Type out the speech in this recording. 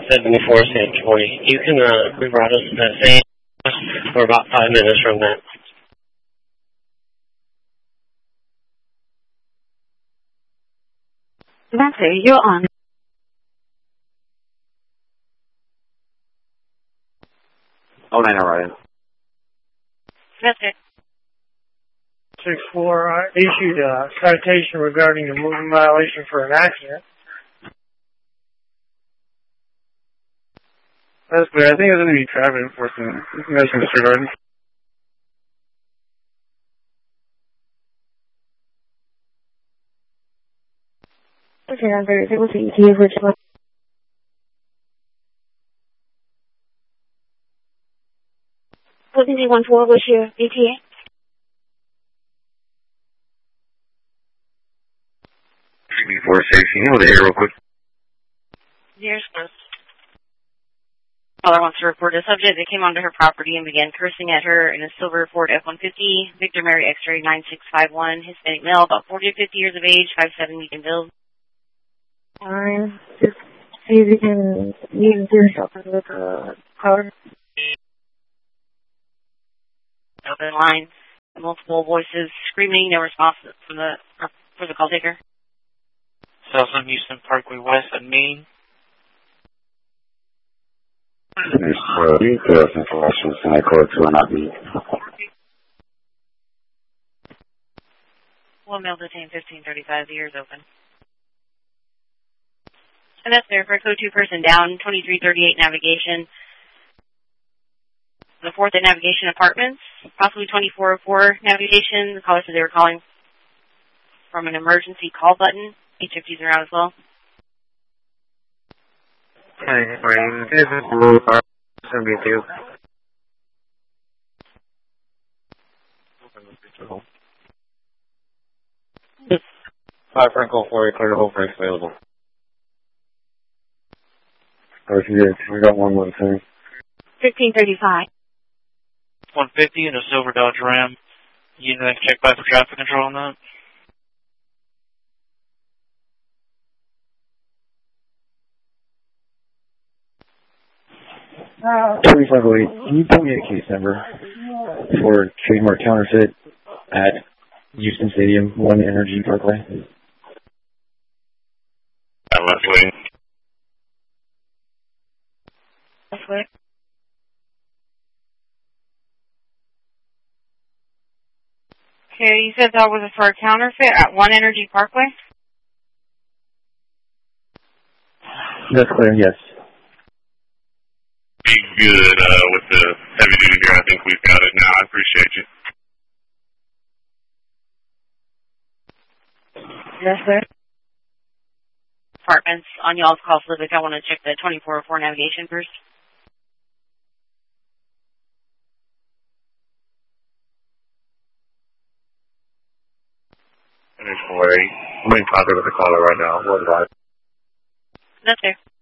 74 San Troy. You can reroute us to that same for about 5 minutes from that. Nancy, you're on. Oh, 9 Ryan. That's it. 6-4, I issued a citation regarding a moving violation for an accident. That's good. I think it's going to be traffic enforcement. That's Mr. Gordon. Okay, I'm very good with the ETA for today. What did you want for? What's your ETA? Before safety, you know the air real quick. Yes, sir. Caller wants to report a subject that came onto her property and began cursing at her in a silver Ford F-150, Victor Mary X-ray 9651, Hispanic male, about 40 or 50 years of age, 5'7", medium build. Just see if you can use your something with power. Open line, multiple voices screaming, no response for the call taker. South on Houston Parkway West at Main. You give us information, and I call it to not be. One male detained 1535, the ears open. And that's there for code 2 person down, 2338 navigation. The 4th at Navigation Apartments, possibly 2404 navigation. The caller said they were calling from an emergency call button. HFTs are out as well. Okay, great. This is Blue Car. It's going to be 2. 5 Franco 4, clear the whole brakes available. We got 112. 1535. 150 and a silver Dodge Ram. You need to check by for traffic control on that? Can you tell me a case number for trademark counterfeit at Houston Stadium, 1 Energy Parkway? Leslie. Okay, you said that was for a counterfeit at 1 Energy Parkway? That's clear, yes. Be good with the heavy duty here. I think we've got it now. I appreciate you. Yes, sir. Apartments on y'all's call, Civic. I want to check the 2404 navigation first. I'm in contact with the caller right now. What about it? That's there.